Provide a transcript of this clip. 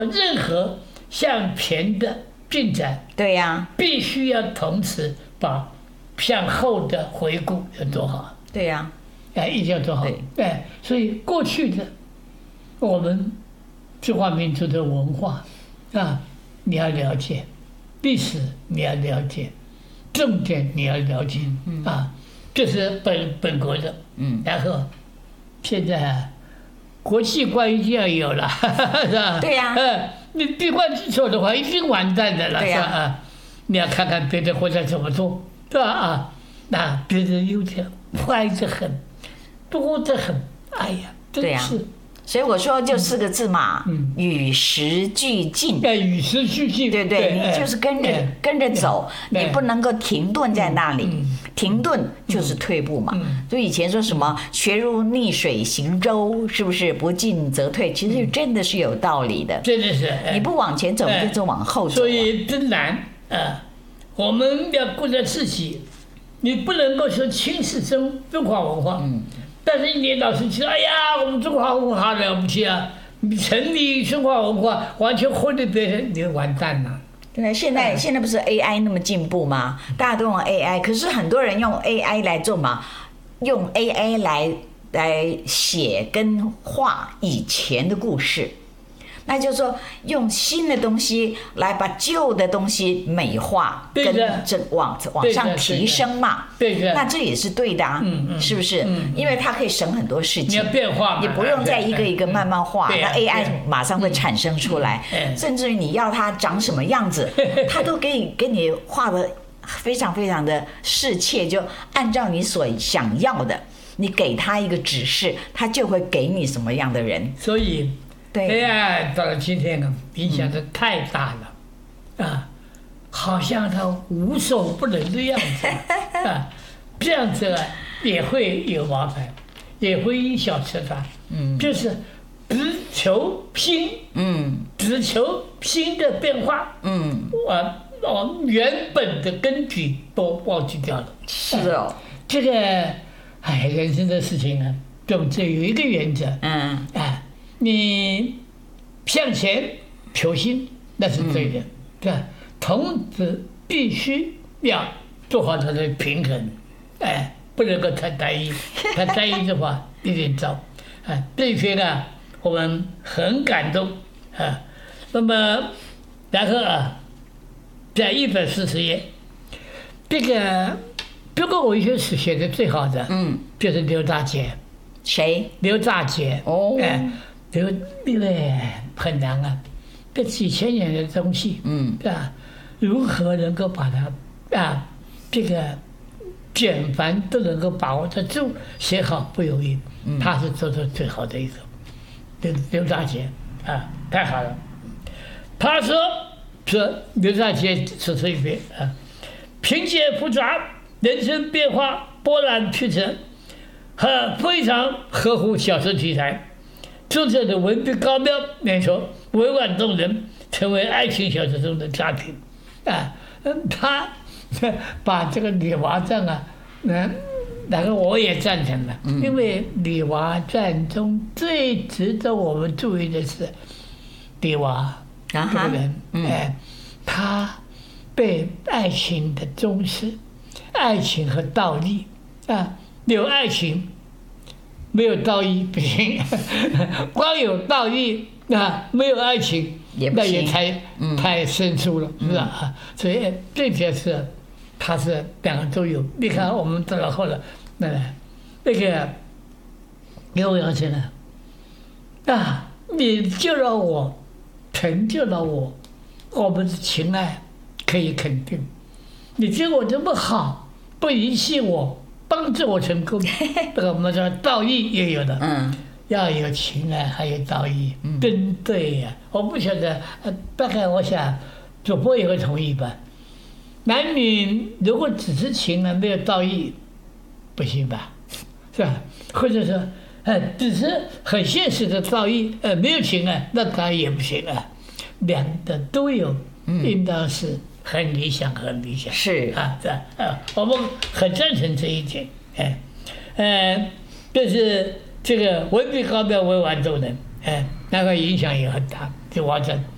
任何向前的进展， 对呀， 必须要同时把向后的回顾要做好。 对呀， 一定要做好。所以过去的我们中华民族的文化你要了解，历史你要了解，重点你要了解这是本国的。然后现在国际观已经要有了，是吧？ 对呀。 你闭关自守的话，已经完蛋的了， 对呀。 是吧？你要看看别的国家怎么做，是吧？那别人有点坏得很，多得很，哎呀，真是。 所以我说就4个字嘛，与时俱进。 与时俱进， 对对，你就是跟着走，你不能够停顿在那里，停顿就是退步嘛。所以以前说什么“学如逆水行舟”，是不是不进则退？其实真的是有道理的， 真的是。 你不往前走，就是往后走。 所以真难我们要顾着自己，你不能够说轻视中华文化。但是你老是说，哎呀，我们中华文化了不起啊！你沉迷中华文化，完全忽略别人，你就完蛋了。 对，现在不是 AI 那么进步吗？大家都用 AI， 可是很多人用 AI 来做嘛，用 AI 来写跟画以前的故事。那就是说，用新的东西来把旧的东西美化，跟往上提升嘛。 对， 那这也是对的啊，是不是？因为它可以省很多事情， 你要变化嘛， 你不用再一个一个慢慢画，那 AI 马上会产生出来，甚至于你要它长什么样子，它都给你画的非常非常的适切，就按照你所想要的，你给他一个指示，他就会给你什么样的人。 所以。AI 到了今天呢，影响的太大了，好像它无所不能的样子，这样子也会有麻烦，也会因小失大，就是只求新，只求新的变化，原本的根据都忘记掉了。 是哦， 这个人生的事情啊，总之有一个原则，你向前求新，那是对的，对吧？同时必须要做好它的平衡，不能够太单一，太单一的话有点糟，这些呢我们很感动，那么然后在140页，这个中国文学史写的最好的，就是刘大杰。 谁？ 刘大杰。因为很难啊，这几千年的东西，如何能够把它这个简繁都能够把握得住，写好不容易，他是做的最好的一个，刘大杰太好了。他说刘大杰只是一遍情节复杂，人生变化波澜曲折，非常合乎小说题材。作者的文笔高妙，没错，委婉动人，成为爱情小说中的佳品。他把这个女娲传那个我也赞成了，因为女娲传中最值得我们注意的是女娲这个人，他对爱情的重视，爱情和道义有爱情。没有道义不行，光有道义没有爱情，那也太生疏了，是吧？所以这件事，它是两个都有。你看，我们到了后来，那个刘洋先生你救了我，成就了我，我们的情爱可以肯定。你对我这么好，不遗弃我。帮助我成功，这个我们说道义也有的，要有情爱，还有道义，真对呀！我不晓得，大概我想，主播也会同意吧。男女如果只是情啊，没有道义，不行吧？是吧？或者说，只是很现实的道义，没有情啊，那当然也不行啊。两个都有，应当是。很理想，很理想， 是我们很赞成这一点，就是这个文笔高妙，委婉动人，那个影响也很大。就完成